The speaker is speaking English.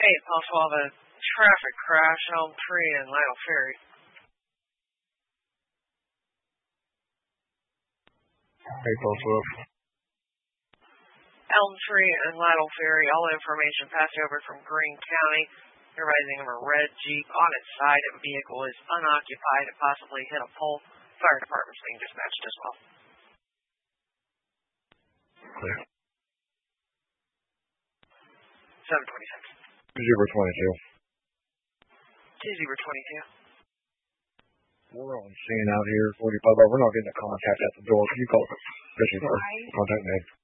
Possible of a traffic crash on Elm Tree and Lytle Ferry. Elm Tree and Lytle Ferry, all information passed over from Greene County. Advising of a red Jeep on its side. A vehicle is unoccupied and possibly hit a pole. Fire department's being dispatched as well. Clear. 726. 2-0-22. We're on scene out here, 45. We're not getting a contact at the door. Can you call the contact name?